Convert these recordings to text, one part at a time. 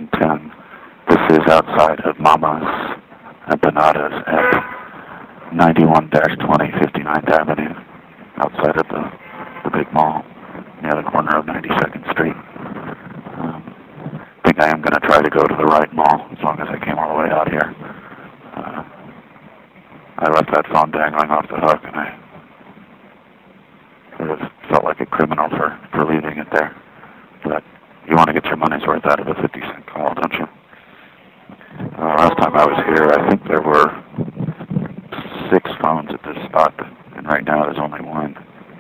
10. This is outside of Mama's Empanadas at 91-20 59th Avenue, outside of the big mall, near the corner of 92nd Street. I think I am going to try to go to the right mall, as long as I came all the way out here. I left that phone dangling off the hook, and I sort of felt like a criminal for leaving it there. But you want to get your money's worth out of a 50-cent call, don't you? Last time I was here, I think there were 6 phones at this spot, and right now there's only one.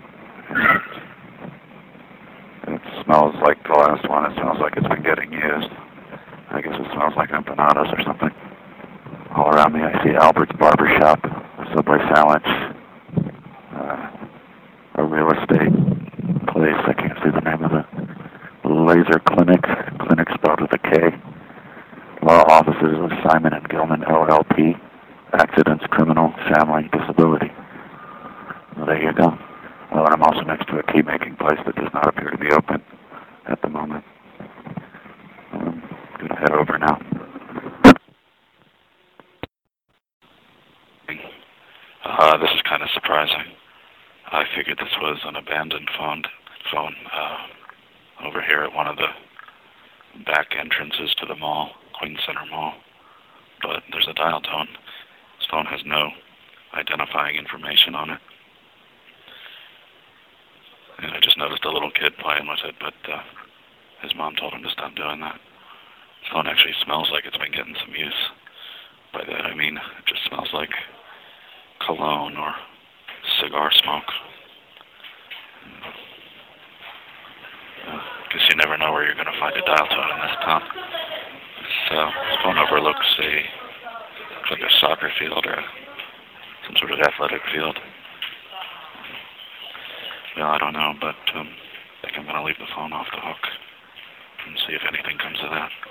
It smells like the last one. It smells like it's been getting used. I guess it smells like empanadas or something. All around me I see Albert's Barber Shop, a Subway sandwich, a real estate place, I can't see the name of it, Laser Clinic, clinic spelled with a K, law offices of Simon & Gilman LLP, accidents, criminal, family, disability. Well, there you go. Well, I'm also next to a key-making place that does not appear to be open at the moment. I'm going to head over now. This is kind of surprising. I figured this was an abandoned phone over here at one of the back entrances to the mall, Queen Center Mall. But there's a dial tone. This phone has no identifying information on it. And I just noticed a little kid playing with it, but his mom told him to stop doing that. This phone actually smells like it's been getting some use. By that I mean it just smells like cologne or cigar smoke. Guess you never know where you're going to find a dial tone in this town. This phone overlooks like a soccer field or some sort of athletic field. Well, I don't know, but I think I'm going to leave the phone off the hook and see if anything comes of that.